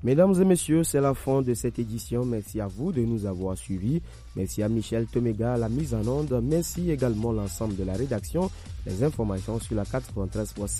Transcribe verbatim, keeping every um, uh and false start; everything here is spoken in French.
Mesdames et messieurs, c'est la fin de cette édition. Merci à vous de nous avoir suivis. Merci à Michel Tomega à la mise en onde. Merci également à l'ensemble de la rédaction. Les informations sur la quatre-vingt-treize